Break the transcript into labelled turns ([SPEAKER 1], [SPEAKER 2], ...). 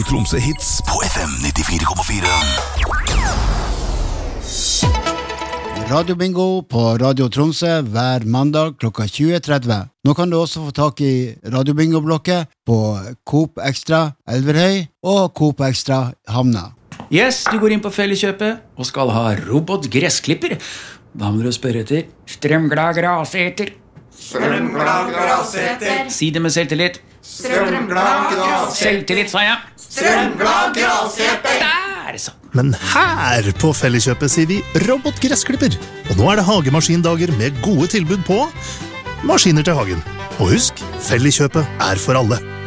[SPEAKER 1] Tromsø hits på FM 94,4.
[SPEAKER 2] Radiobingo på Radio Tromsø hver mandag klokka 20.30. Nå kan du også få tak i Radiobingo-blokket på Coop Extra Elverhøy og Coop Extra Hamna.
[SPEAKER 3] Yes, du går inn på Felleskjøpet og skal ha robotgressklipper. Da må du spørre etter strømglad graseter.
[SPEAKER 4] Strømglad graseter.
[SPEAKER 3] Si det med selvtillit.
[SPEAKER 4] Strømglad graseter.
[SPEAKER 3] Selvtillit, sa jeg.
[SPEAKER 4] Strømglad graseter.
[SPEAKER 3] Der, så.
[SPEAKER 5] Men her på Felleskjøpet sier vi robotgressklipper. Og nå det hagemaskindager med gode tilbud på maskiner til hagen. Og husk, Felleskjøpet for alle.